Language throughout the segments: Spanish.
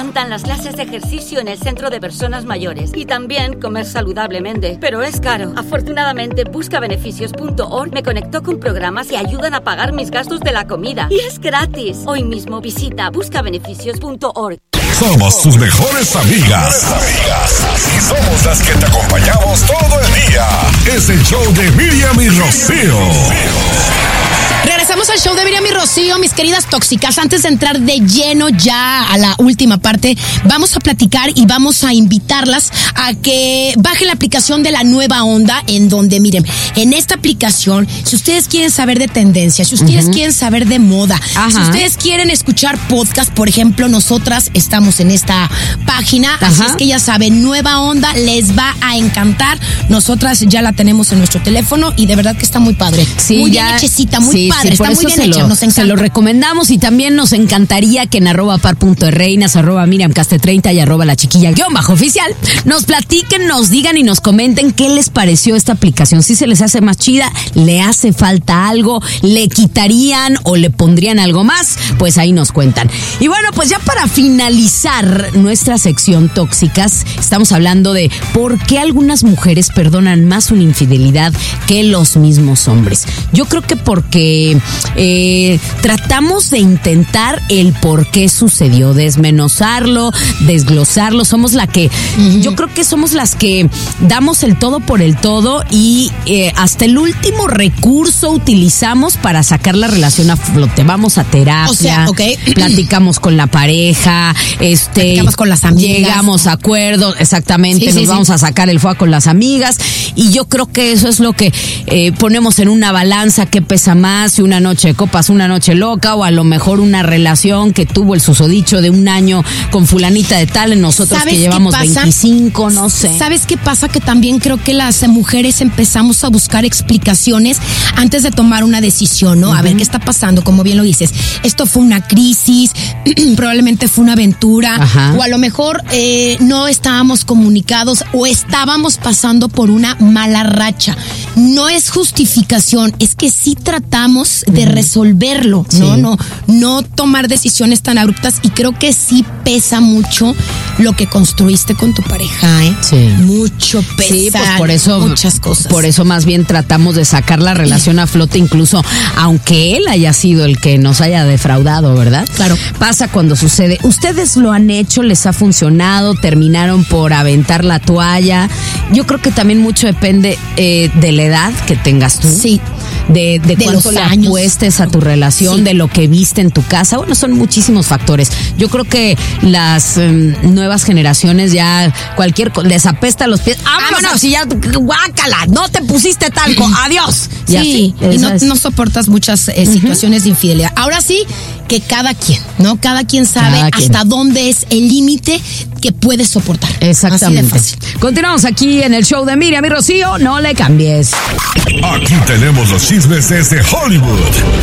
encantan las clases de ejercicio en el centro de personas mayores y también comer saludablemente, pero es caro. Afortunadamente, buscabeneficios.org me conectó con programas que ayudan a pagar mis gastos de la comida y es gratis. Hoy mismo visita buscabeneficios.org. Somos tus mejores amigas. Y somos las que te acompañamos todo el día. Es el show de Miriam y Rocío. Regresamos al show de Miriam y Rocío, mis queridas tóxicas. Antes de entrar de lleno ya a la última parte, vamos a platicar y vamos a invitarlas a que bajen la aplicación de La Nueva Onda, en donde, miren, en esta aplicación, si ustedes quieren saber de tendencias, si ustedes quieren saber de moda, si ustedes quieren escuchar podcast, por ejemplo, nosotras estamos en esta página, así es que ya saben, Nueva Onda les va a encantar. Nosotras ya la tenemos en nuestro teléfono y de verdad que está muy padre. Sí, muy bien hechecita, muy padre, está muy bien hecha, nos encanta. Se lo recomendamos y también nos encantaría que en @par.reinas, @miriamcaste30 y @lachiquilla_oficial nos platiquen, nos digan y nos comenten qué les pareció esta aplicación. Si se les hace más chida, le hace falta algo, le quitarían o le pondrían algo más, pues ahí nos cuentan. Y bueno, pues ya para finalizar nuestra sección tóxicas, estamos hablando de por qué algunas mujeres perdonan más una infidelidad que los mismos hombres. Yo creo que porque tratamos de intentar el por qué sucedió, desmenuzarlo, desglosarlo. Somos la que, yo creo que somos las que damos el todo por el todo y hasta el último recurso utilizamos para sacar la relación a flote. Vamos a terapia, platicamos con la pareja, platicamos con las amigas, llegamos a acuerdos, exactamente, nos vamos a sacar el fuego con las amigas y yo creo que eso es lo que ponemos en una balanza, que pesa más, si una noche de copas, una noche loca, o a lo mejor una relación que tuvo el susodicho de un año con fulanita de tal, en nosotros que llevamos 25, no sé. ¿Sabes qué pasa? Que también creo que las mujeres empezamos a buscar explicaciones antes de tomar una decisión, ¿no? A ver, ¿qué está pasando? Como bien lo dices, esto fue una crisis, probablemente fue una aventura, o a lo mejor no estábamos comunicados o estábamos pasando por una mala racha. No es justificación, es que sí tratamos de resolverlo, no tomar decisiones tan abruptas, y creo que sí pesa mucho lo que construiste con tu pareja, mucho pesa. Sí, pues por eso muchas cosas. Por eso más bien tratamos de sacar la relación a flote, incluso aunque él haya sido el que nos haya defraudado, ¿verdad? Claro. Pasa cuando sucede. Ustedes lo han hecho, les ha funcionado, terminaron por aventar la toalla. Yo creo que también mucho depende de la edad que tengas tú. Sí. De cuánto le apuestes a tu relación, de lo que viste en tu casa. Bueno, son muchísimos factores. Yo creo que las nuevas generaciones ya les apesta los pies. ¡Vámonos! Y ya, guácala, no te pusiste talco, adiós. Sí, y no soportas muchas situaciones de infidelidad. Ahora sí, que cada quien, ¿no? Cada quien sabe hasta dónde es el límite que puedes soportar. Exactamente. Así de fácil. Continuamos aquí en el show de Miriam y Rocío, no le cambies. Aquí tenemos los chismes desde Hollywood.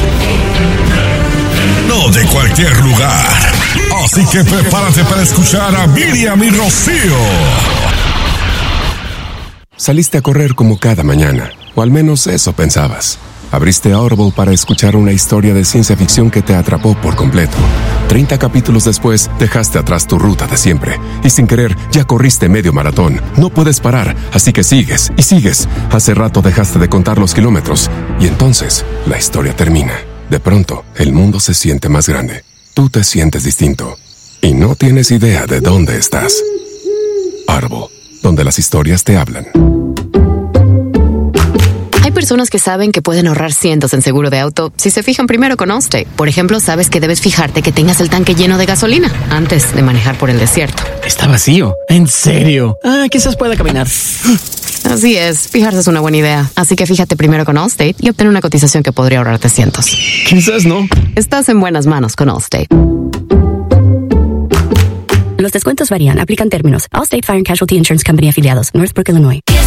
No de cualquier lugar. Así que prepárate para escuchar a Miriam y Rocío. Saliste a correr como cada mañana, o al menos eso pensabas. Abriste Audible para escuchar una historia de ciencia ficción que te atrapó por completo. 30 capítulos después, dejaste atrás tu ruta de siempre. Y sin querer, ya corriste medio maratón. No puedes parar, así que sigues y sigues. Hace rato dejaste de contar los kilómetros. Y entonces, la historia termina. De pronto, el mundo se siente más grande. Tú te sientes distinto. Y no tienes idea de dónde estás. Audible, donde las historias te hablan. Hay personas que saben que pueden ahorrar cientos en seguro de auto si se fijan primero con Allstate. Por ejemplo, sabes que debes fijarte que tengas el tanque lleno de gasolina antes de manejar por el desierto. Está vacío. ¿En serio? Quizás pueda caminar. Así es, fijarse es una buena idea. Así que fíjate primero con Allstate y obtén una cotización que podría ahorrarte cientos. Quizás no. Estás en buenas manos con Allstate. Los descuentos varían. Aplican términos. Allstate Fire and Casualty Insurance Company afiliados. Northbrook, Illinois.